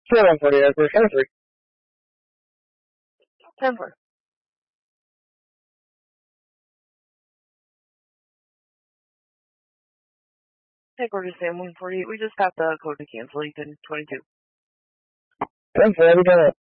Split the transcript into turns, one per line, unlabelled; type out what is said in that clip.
740 as per 10-3.
10-4. Hey, Gorgeous Sam 148. We just got the code to cancel. Ethan 22.
10-4, every time.